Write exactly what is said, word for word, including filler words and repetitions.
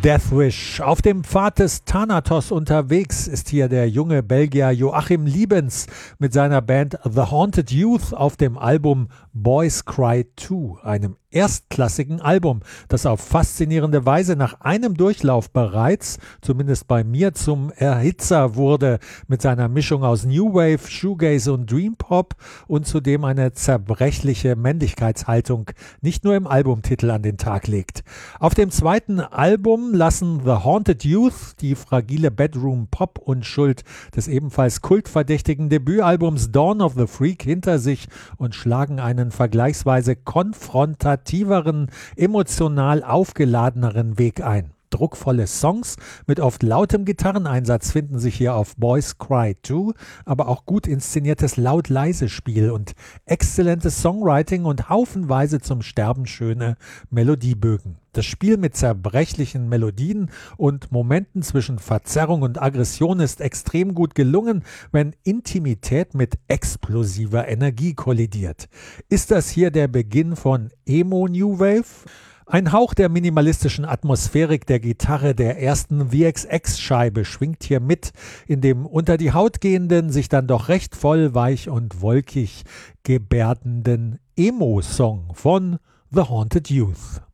Deathwish. Auf dem Pfad des Thanatos unterwegs ist hier der junge Belgier Joachim Liebens mit seiner Band The Haunted Youth auf dem Album Boys Cry zwei, einem erstklassigen Album, das auf faszinierende Weise nach einem Durchlauf bereits, zumindest bei mir, zum Erhitzer wurde, mit seiner Mischung aus New Wave, Shoegaze und Dream Pop und zudem eine zerbrechliche Männlichkeitshaltung nicht nur im Albumtitel an den Tag legt. Auf dem zweiten Album lassen The Haunted Youth die fragile Bedroom-Pop-Unschuld des ebenfalls kultverdächtigen Debütalbums Dawn of the Freak hinter sich und schlagen einen vergleichsweise konfrontativeren, emotional aufgeladeneren Weg ein. Druckvolle Songs mit oft lautem Gitarreneinsatz finden sich hier auf Boys Cry zwei, aber auch gut inszeniertes Laut-Leise-Spiel und exzellentes Songwriting und haufenweise zum Sterben schöne Melodiebögen. Das Spiel mit zerbrechlichen Melodien und Momenten zwischen Verzerrung und Aggression ist extrem gut gelungen, wenn Intimität mit explosiver Energie kollidiert. Ist das hier der Beginn von Emo New Wave? Ein Hauch der minimalistischen Atmosphärik der Gitarre der ersten V X X-Scheibe schwingt hier mit, in dem unter die Haut gehenden, sich dann doch recht voll, weich und wolkig gebärdenden Emo-Song von The Haunted Youth.